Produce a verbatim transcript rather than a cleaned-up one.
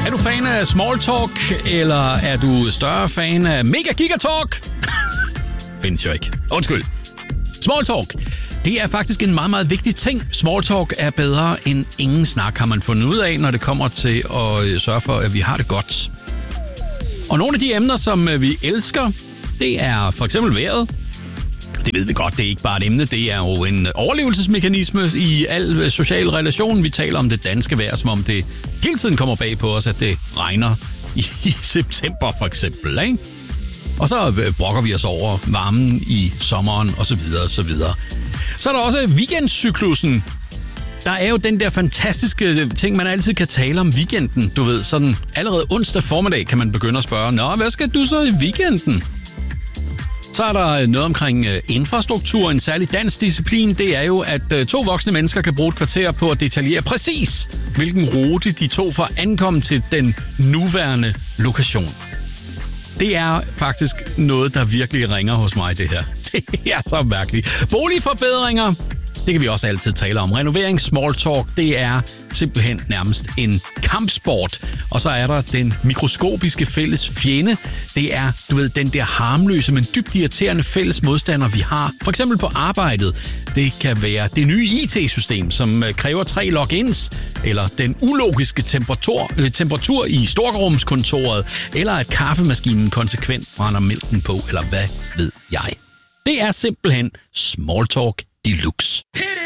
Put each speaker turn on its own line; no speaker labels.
Er du fan af small talk, eller er du større fan af mega gigatalk? Findes jo ikke. Undskyld. Small talk. Det er faktisk en meget, meget vigtig ting. Small talk er bedre end ingen snak, har man fundet ud af, når det kommer til at sørge for, at vi har det godt. Og nogle af de emner, som vi elsker, det er for eksempel vejret. Det ved vi godt, det er ikke bare et emne, det er jo en overlevelsesmekanisme i al social relation. Vi taler om det danske vejr, som om det hele tiden kommer bag på os, at det regner i, i september for eksempel, ikke? Og så brokker vi os over varmen i sommeren osv. osv. Så er der også weekendcyklusen. Der er jo den der fantastiske ting, man altid kan tale om weekenden. Du ved, sådan allerede onsdag formiddag kan man begynde at spørge, nå, hvad skal du så i weekenden? Så er der noget omkring infrastruktur. En særlig dansk disciplin, det er jo, at to voksne mennesker kan bruge et kvarter på at detaljere præcis, hvilken rute de tog for at ankomme til den nuværende lokation. Det er faktisk noget, der virkelig ringer hos mig, det her. Det er så mærkeligt. Boligforbedringer, det kan vi også altid tale om. Renovering, small talk, det er simpelthen nærmest en kampsport. Og så er der den mikroskopiske fælles fjende. Det er, du ved, den der harmløse, men dybt irriterende fælles modstander, vi har. For eksempel på arbejdet. Det kan være det nye I T-system, som kræver tre logins, eller den ulogiske temperatur, temperatur i storrumskontoret, eller at kaffemaskinen konsekvent brænder mælken på, eller hvad ved jeg. Det er simpelthen small talk deluxe.